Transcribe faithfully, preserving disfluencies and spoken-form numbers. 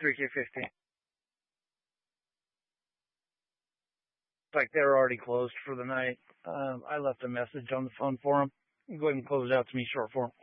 three K fifteen. Like they were already closed for the night. Um, I left a message on the phone for them. Go ahead and close it out to me short form.